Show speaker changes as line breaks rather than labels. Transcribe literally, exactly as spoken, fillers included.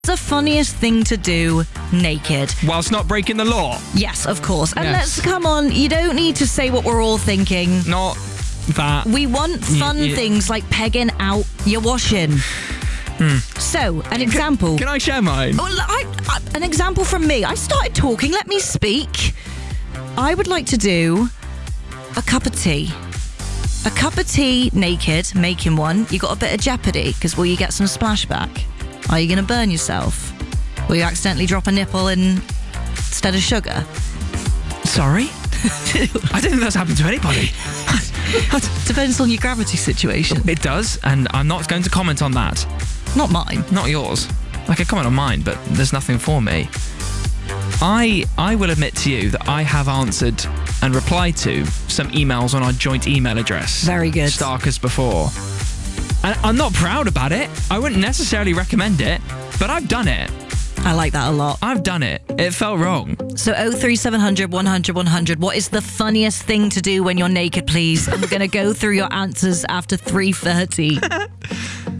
The funniest thing to do naked.
Whilst not breaking the law.
Yes, of course. And
Yes.
let's come on, you don't need to say what we're all thinking.
Not that.
We want fun
Y- y-
things like pegging out your washing.
Hmm.
So, an example.
Can I share mine?
Oh, I, I, an example from me. I started talking. Let me speak. I would like to do a cup of tea. A cup of tea naked, making one. You got a bit of jeopardy because will you get some splashback? Are you going to burn yourself? Will you accidentally drop a nipple in instead of sugar?
Sorry? I don't think that's happened to anybody.
Depends on your gravity situation.
It does, and I'm not going to comment on that.
Not mine.
Not yours. I can comment on mine, but there's nothing for me. I I will admit to you that I have answered and replied to some emails on our joint email address.
Very good.
Starkers before. And I'm not proud about it. I wouldn't necessarily recommend it, but I've done it.
I like that a lot.
I've done it. It felt wrong.
So oh three seven hundred, one hundred, one hundred. What is the funniest thing to do when you're naked, please? And we're going to go through your answers after three thirty.